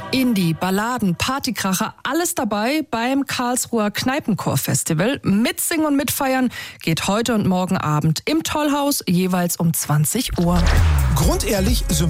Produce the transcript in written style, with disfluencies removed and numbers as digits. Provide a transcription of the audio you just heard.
Indie, Balladen, Partykracher, alles dabei beim Karlsruher Kneipenchor-Festival. Mitsingen und mitfeiern geht heute und morgen Abend im Tollhaus, jeweils um 20 Uhr. Grundehrlich,